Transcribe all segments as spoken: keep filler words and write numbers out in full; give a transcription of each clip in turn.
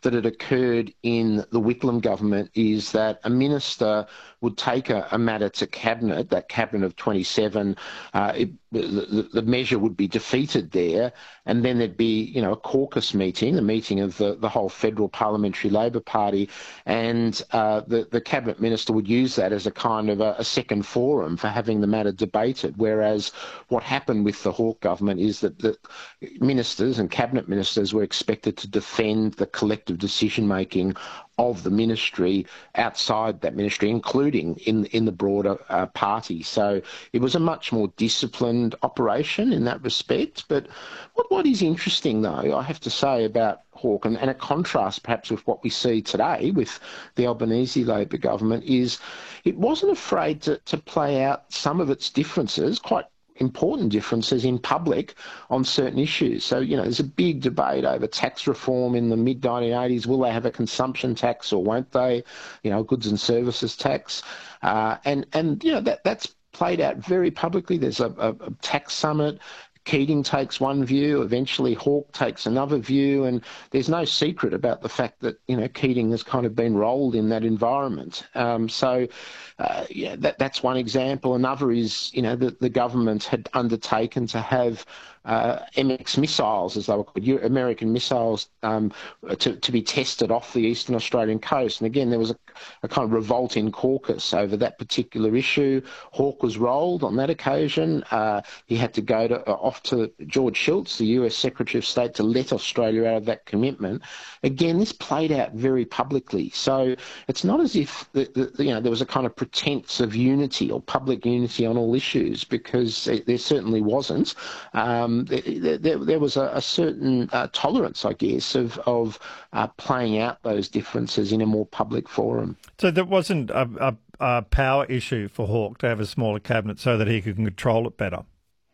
that had occurred in the Whitlam government is that a minister would take a, a matter to cabinet, that cabinet of twenty-seven, uh, it, the, the measure would be defeated there, and then there'd be, you know, a caucus meeting, a meeting of the, the whole federal parliamentary Labor Party, and uh, the, the cabinet minister would use that as a kind of a, a second forum for having the matter debated, whereas what happened with the Hawke government is that the ministers and cabinet ministers were expected to defend the collective decision-making of the ministry outside that ministry, including in in the broader uh, party. So it was a much more disciplined operation in that respect. But what, what is interesting, though, I have to say about Hawke, and, and it contrasts perhaps with what we see today with the Albanese Labor government, is it wasn't afraid to, to play out some of its differences, quite important differences in public on certain issues. So, you know, there's a big debate over tax reform in the mid nineteen eighties. Will they have a consumption tax or won't they? You know, goods and services tax. Uh, and, and, you know, that that's played out very publicly. There's a, a, a tax summit. Keating takes one view, eventually Hawke takes another view, and there's no secret about the fact that, you know, Keating has kind of been rolled in that environment. Um, so, uh, yeah, that, that's one example. Another is, you know, that the government had undertaken to have uh, M X missiles, as they were called, American missiles, um, to, to be tested off the eastern Australian coast. And again, there was a, a kind of revolt in caucus over that particular issue. Hawke was rolled on that occasion. Uh, he had to go to, uh, off to George Shultz, the U S Secretary of State, to let Australia out of that commitment. Again, this played out very publicly. So it's not as if the, the, you know, there was a kind of pretense of unity or public unity on all issues, because it, there certainly wasn't. Um, there, there, there was a, a certain uh, tolerance, I guess, of, of uh, playing out those differences in a more public forum. So there wasn't a, a, a power issue for Hawke to have a smaller cabinet so that he could control it better?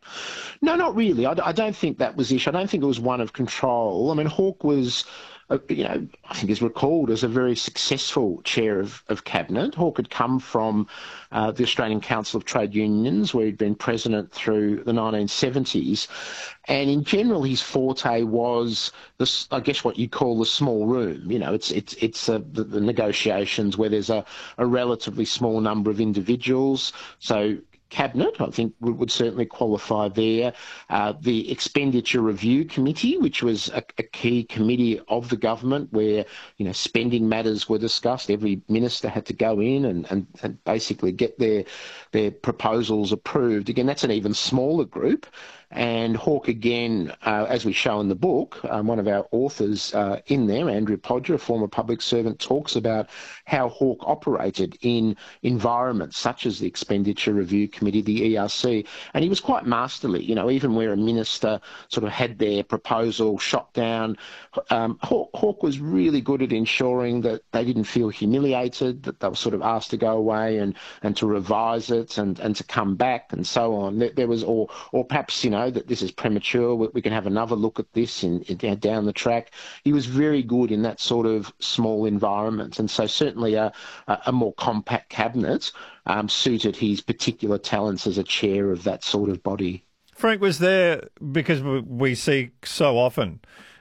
No, not really. I, I don't think that was the issue. I don't think it was one of control. I mean, Hawke was, uh, you know, I think is recalled as a very successful chair of, of cabinet. Hawke had come from uh, the Australian Council of Trade Unions, where he'd been president through the nineteen seventies. And in general, his forte was, this, I guess, what you call the small room. You know, it's it's it's uh, the, the negotiations where there's a, a relatively small number of individuals. So Cabinet, I think, would, would certainly qualify there. Uh, the Expenditure Review Committee, which was a, a key committee of the government where, you know, spending matters were discussed. Every minister had to go in and, and, and basically get their, their proposals approved. Again, that's an even smaller group. And Hawke, again, uh, as we show in the book, um, one of our authors uh, in there, Andrew Podger, a former public servant, talks about how Hawke operated in environments such as the Expenditure Review Committee, the E R C, and he was quite masterly. You know, even where a minister sort of had their proposal shot down, um, Hawke, Hawke was really good at ensuring that they didn't feel humiliated, that they were sort of asked to go away and, and to revise it and, and to come back and so on. There, there was, or, or perhaps, you know, that this is premature, we can have another look at this in, in, down the track. He was very good in that sort of small environment, and so certainly a, a more compact cabinet um, suited his particular talents as a chair of that sort of body. Frank, was there, because we see so often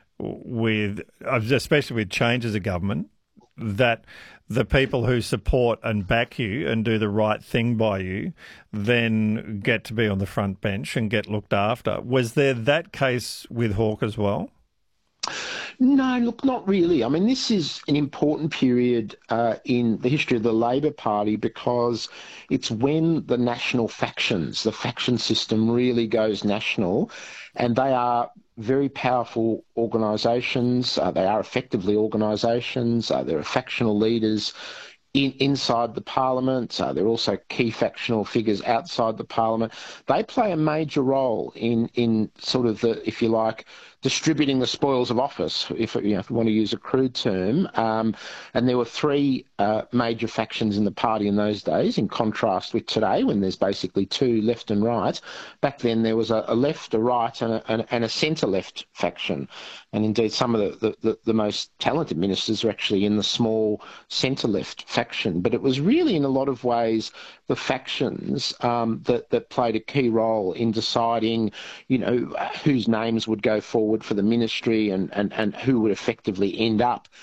with, especially with changes of government, that the people who support and back you and do the right thing by you then get to be on the front bench and get looked after. Was there that case with Hawke as well? No, look, not really. I mean, this is an important period uh, in the history of the Labor Party, because it's when the national factions, the faction system really goes national, and they are very powerful organisations. Uh, they are effectively organisations. Uh, there are factional leaders in, inside the parliament. Uh, there are also key factional figures outside the parliament. They play a major role in, in sort of the, if you like, distributing the spoils of office, if you know, if you want to use a crude term. Um, and there were three uh, major factions in the party in those days, in contrast with today, when there's basically two, left and right. Back then there was a, a left, a right, and a, and, and a centre-left faction. And indeed, some of the, the, the most talented ministers are actually in the small centre-left faction. But it was really, in a lot of ways, the factions um, that, that played a key role in deciding, you know, whose names would go forward for the ministry and, and, and who would effectively end up